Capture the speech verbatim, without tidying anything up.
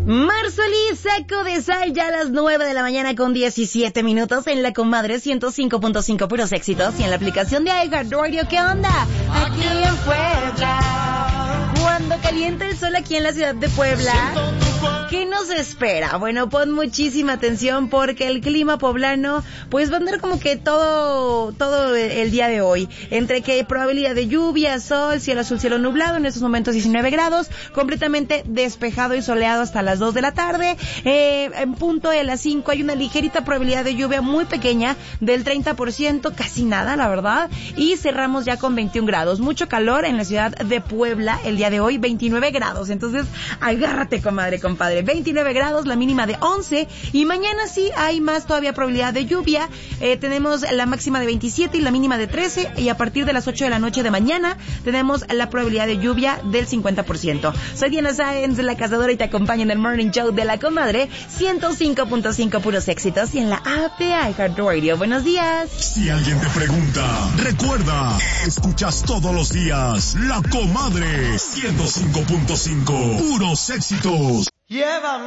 Mar Solís, Saco de Sal, ya a las nueve de la mañana con diecisiete minutos en La Comadre ciento cinco punto cinco, puros éxitos, y en la aplicación de iHeartRadio. ¿Qué onda? Aquí en Puebla, cuando calienta el sol aquí en la ciudad de Puebla, ¿qué nos espera? Bueno, pon muchísima atención porque el clima poblano pues va a andar como que todo todo el día de hoy, entre que hay probabilidad de lluvia, sol, cielo azul, cielo nublado, en estos momentos diecinueve grados, completamente despejado y soleado hasta las dos de la tarde. Eh, en punto de las cinco hay una ligerita probabilidad de lluvia muy pequeña del treinta por ciento, casi nada la verdad, y cerramos ya con veintiún grados. Mucho calor en la ciudad de Puebla el día de hoy, veintinueve grados, entonces agárrate, comadre, compadre. veintinueve grados, la mínima de once, y mañana sí hay más todavía probabilidad de lluvia. Eh, tenemos la máxima de veintisiete y la mínima de trece, y a partir de las ocho de la noche de mañana tenemos la probabilidad de lluvia del cincuenta por ciento. Soy Diana Sáenz, la cazadora, y te acompaño en el Morning Show de La Comadre ciento cinco punto cinco, puros éxitos, y en la app de iHeartRadio. Buenos días. Si alguien te pregunta, recuerda, escuchas todos los días La Comadre ciento cinco punto cinco, puros éxitos. Llévame.